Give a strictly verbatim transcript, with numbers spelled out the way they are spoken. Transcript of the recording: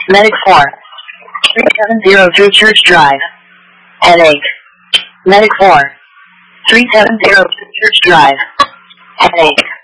Medic four. three seven zero three Church Drive. Headache. Medic four. three seven zero three Church Drive. Headache.